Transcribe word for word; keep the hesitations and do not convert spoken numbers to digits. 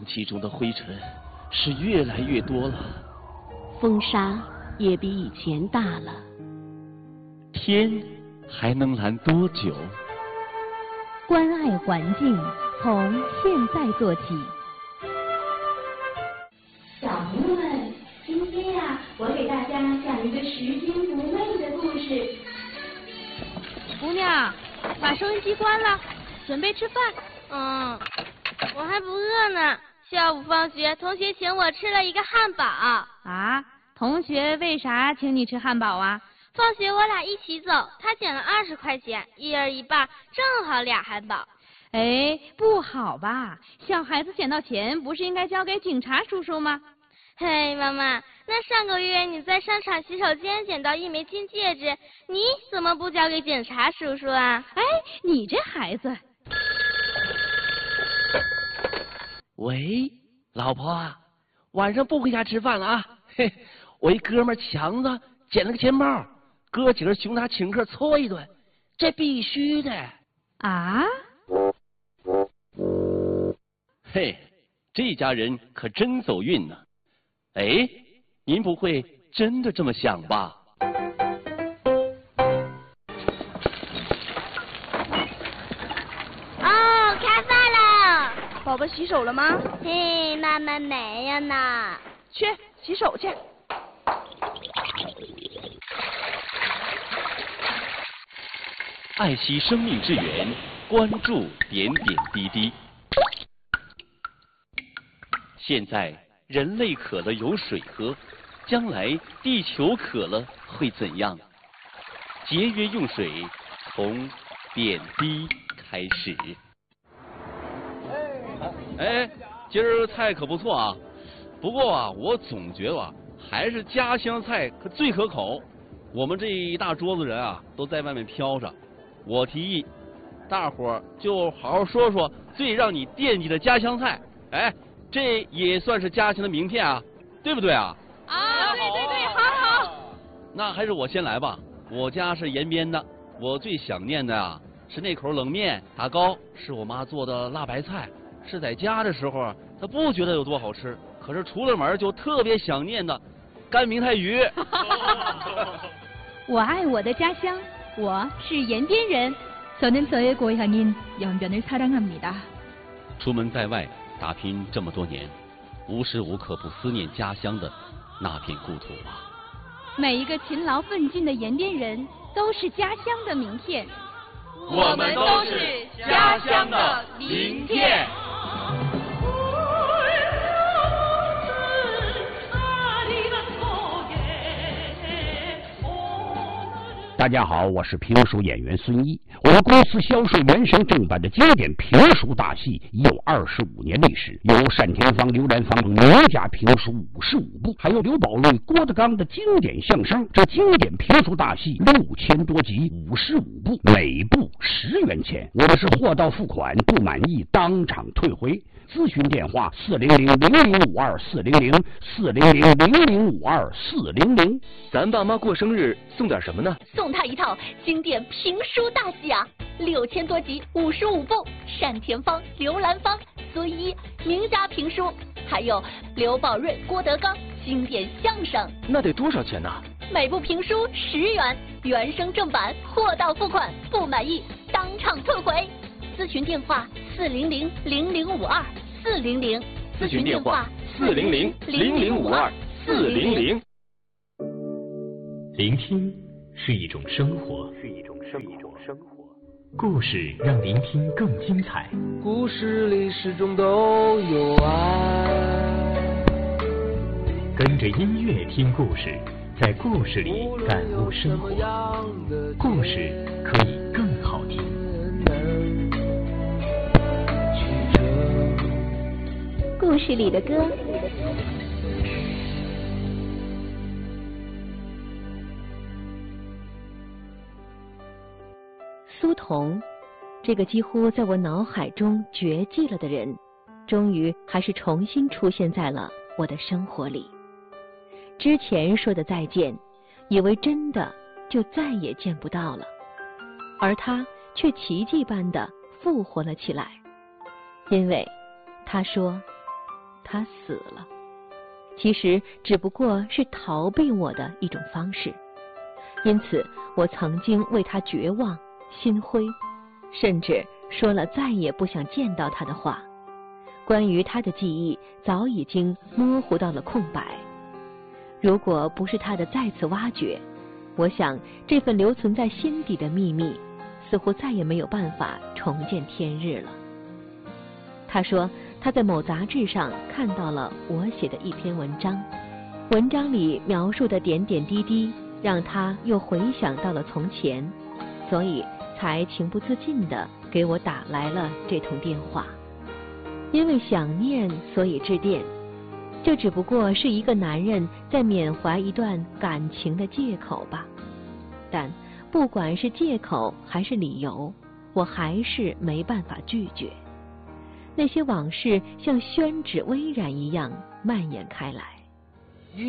气中的灰尘是越来越多了， 风沙也比以前大了。 天还能蓝多久？ 关爱环境，从现在做起。 小朋友们，今天呀、啊，我给大家讲一个拾金不昧的故事。 姑娘，把收音机关了，准备吃饭。嗯，我还不饿呢。下午放学，同学请我吃了一个汉堡。 啊？同学为啥请你吃汉堡啊？ 放学我俩一起走，他捡了二十块钱，一人一半，正好俩汉堡。 哎，不好吧？小孩子捡到钱不是应该交给警察叔叔吗？ 嘿，妈妈，那上个月你在商场洗手间捡到一枚金戒指，你怎么不交给警察叔叔啊？ 哎，你这孩子。 喂，老婆啊，晚上不回家吃饭了啊？嘿，我一哥们强子捡了个钱包，哥几个熊他请客搓一顿，这必须的。 啊？ 嘿，这家人可真走运呢。哎，您不会真的这么想吧？ 哦，开饭了。 宝宝洗手了吗？ 嘿，妈妈没有呢。 去洗手去。 爱惜生命之源，关注点点滴滴。现在人类渴了有水喝，将来地球渴了会怎样？节约用水，从点滴开始。哎，今儿菜可不错啊，不过啊，我总觉得啊，还是家乡菜可最可口。我们这一大桌子人啊，都在外面飘着。我提议，大伙儿就好好说说最让你惦记的家乡菜。哎，这也算是家乡的名片啊，对不对啊？ 啊，对对对，好好。 那还是我先来吧。我家是延边的，我最想念的啊是那口冷面，打糕是我妈做的辣白菜。是在家的时候啊，她不觉得有多好吃，可是出了门就特别想念的干明太鱼。 我爱我的家乡，我是延边人。저는 저의 고향인 연변을 사랑합니다。 出门在外打拼这么多年，无时无刻不思念家乡的那片故土啊。 每一个勤劳奋进的延边人都是家乡的名片。 我们都是家乡的名片。 大家好，我是评书演员孙一。我们公司销售原声正版的经典评书大戏已有二十五年历史，有单田芳、刘兰芳名家评书五十五部，还有刘宝瑞、郭德纲的经典相声。这经典评书大戏六千多集，五十五部，每部十元钱。我们是货到付款，不满意当场退回。咨询电话四零零零零五二四零零四零零零零五二四零零。 咱爸妈过生日送点什么呢？ 送他一套经典评书大戏啊，六千多集，五十五部，单田芳、刘兰芳、孙一名家评书，还有刘宝瑞、郭德纲经典相声。 那得多少钱呢？ 每部评书十元，原声正版，货到付款，不满意当场退回。咨询电话四零零零零五二四零零， 咨询电话四零零零零五二四零零。 聆听是一种生活， 是一种生一种生活。 故事让聆听更精彩。 故事里始终都有爱。 跟着音乐听故事，在故事里感悟生活。故事可以更好听。 故事里的歌。苏童，这个几乎在我脑海中绝迹了的人，终于还是重新出现在了我的生活里。之前说的再见，以为真的就再也见不到了，而他却奇迹般的复活了起来，因为他说他死了。其实只不过是逃避我的一种方式，因此我曾经为他绝望、心灰，甚至说了再也不想见到他的话。关于他的记忆早已经模糊到了空白。如果不是他的再次挖掘，我想这份留存在心底的秘密似乎再也没有办法重见天日了。他说他在某杂志上看到了我写的一篇文章，文章里描述的点点滴滴让他又回想到了从前，所以才情不自禁地给我打来了这通电话。因为想念所以致电，这只不过是一个男人在缅怀一段感情的借口吧。但不管是借口还是理由，我还是没办法拒绝。那些往事像宣纸微染一样蔓延开来。